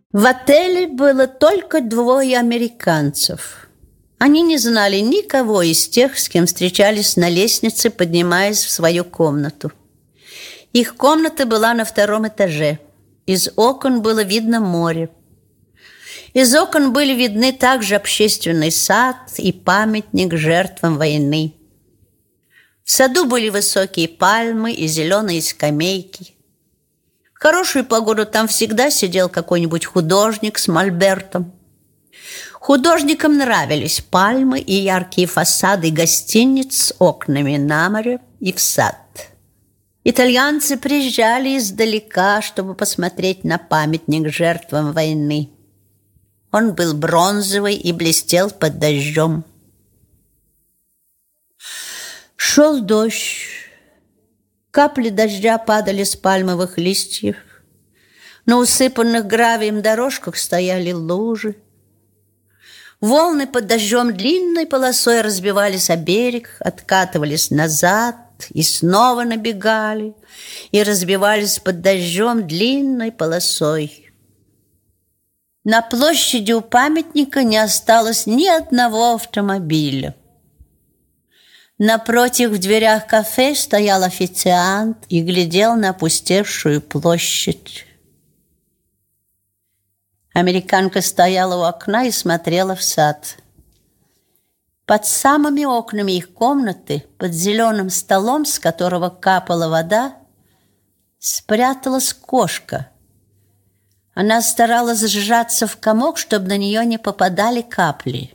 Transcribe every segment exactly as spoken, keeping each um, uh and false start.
В отеле было только двое американцев. Они не знали никого из тех, с кем встречались на лестнице, поднимаясь в свою комнату. Их комната была на втором этаже. Из окон было видно море. Из окон были видны также общественный сад и памятник жертвам войны. В саду были высокие пальмы и зеленые скамейки. В хорошую погоду там всегда сидел какой-нибудь художник с мольбертом. Художникам нравились пальмы и яркие фасады гостиниц с окнами на море и в сад. Итальянцы приезжали издалека, чтобы посмотреть на памятник жертвам войны. Он был бронзовый и блестел под дождем. Шел дождь. Капли дождя падали с пальмовых листьев. На усыпанных гравием дорожках стояли лужи. Волны под дождем длинной полосой разбивались о берег, откатывались назад и снова набегали и разбивались под дождем длинной полосой. На площади у памятника не осталось ни одного автомобиля. Напротив в дверях кафе стоял официант и глядел на опустевшую площадь. Американка стояла у окна и смотрела в сад. Под самыми окнами их комнаты, под зеленым столом, с которого капала вода, спряталась кошка. Она старалась сжаться в комок, чтобы на нее не попадали капли.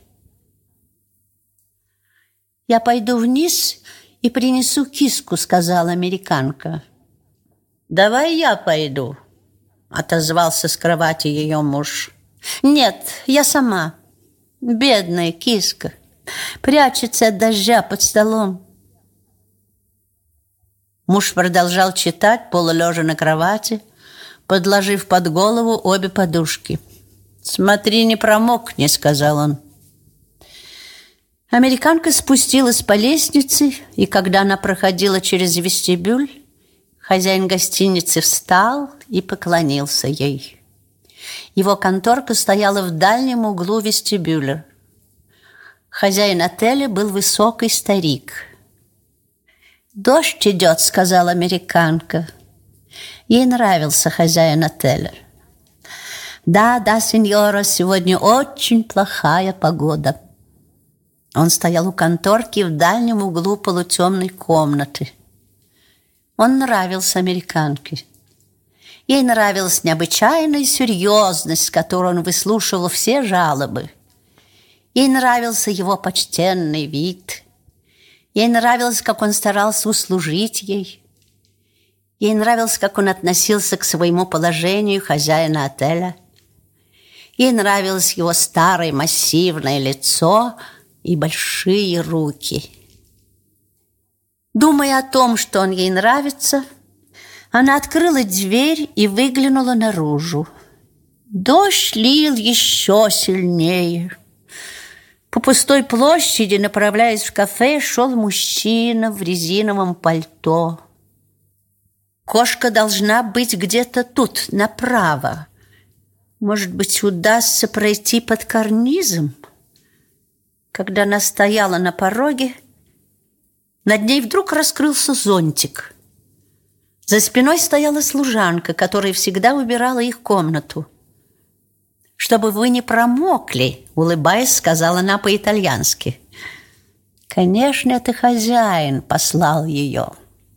«Я пойду вниз и принесу киску», — сказала американка. «Давай я пойду», — отозвался с кровати ее муж. «Нет, я сама. Бедная киска. Прячется от дождя под столом». Муж продолжал читать, полулежа на кровати, подложив под голову обе подушки. «Смотри, не промокни», — сказал он. Американка спустилась по лестнице, и когда она проходила через вестибюль, хозяин гостиницы встал и поклонился ей. Его конторка стояла в дальнем углу вестибюля. Хозяин отеля был высокий старик. «Дождь идет», — сказала американка. Ей нравился хозяин отеля. «Да, да, сеньора, сегодня очень плохая погода». Он стоял у конторки в дальнем углу полутемной комнаты. Он нравился американке. Ей нравилась необычайная серьезность, с которой он выслушивал все жалобы. Ей нравился его почтенный вид. Ей нравилось, как он старался услужить ей. Ей нравилось, как он относился к своему положению хозяина отеля. Ей нравилось его старое массивное лицо и большие руки. Думая о том, что он ей нравится, она открыла дверь и выглянула наружу. Дождь лил еще сильнее. По пустой площади, направляясь в кафе, шел мужчина в резиновом пальто. Кошка должна быть где-то тут, направо. Может быть, удастся пройти под карнизом? Когда она стояла на пороге, над ней вдруг раскрылся зонтик. За спиной стояла служанка, которая всегда убирала их комнату. «Чтобы вы не промокли», — улыбаясь, сказала она по-итальянски. Конечно, это хозяин послал ее.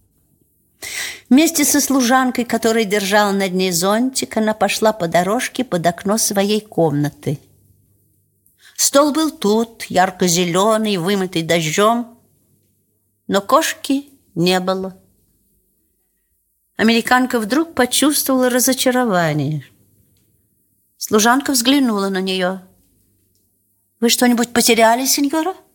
Вместе со служанкой, которая держала над ней зонтик, она пошла по дорожке под окно своей комнаты. Стол был тут, ярко-зеленый, вымытый дождем, но кошки не было. Американка вдруг почувствовала разочарование. Служанка взглянула на нее. «Вы что-нибудь потеряли, сеньора?»